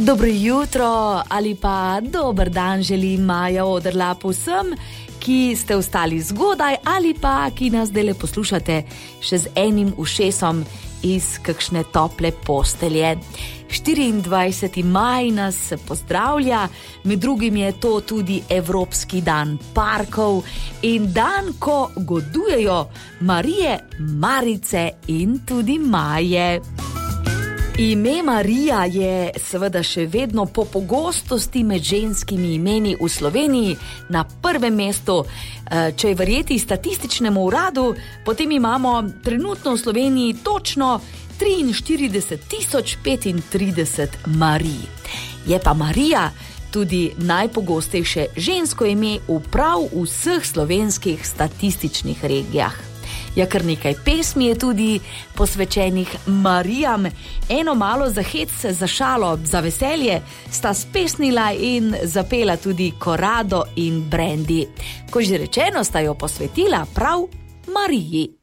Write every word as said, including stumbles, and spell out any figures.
Dobro jutro ali pa dober dan želim Maja Oderlap vsem, ki ste ostali zgodaj ali pa ki nas zdajle poslušate še z enim ušesom iz kakšne tople postelje. štiriindvajseti maj nas pozdravlja, med drugim je to tudi Evropski dan parkov in dan, ko godujejo Marije, Marice in tudi Maje. Ime Marija je seveda še vedno po pogostosti med ženskimi imeni v Sloveniji na prvem mestu. Če je verjeti statističnemu uradu, potem imamo trenutno v Sloveniji točno triinštirideset tisoč petintrideset Marij. Je pa Marija tudi najpogostejše žensko ime v prav vseh slovenskih statističnih regijah. Ja, kar nekaj pesmi je tudi posvečenih Marijam. Eno malo za hec, za šalo, za veselje sta spesnila in zapela tudi Korado in Brendi. Ko že rečeno, sta jo posvetila prav Mariji.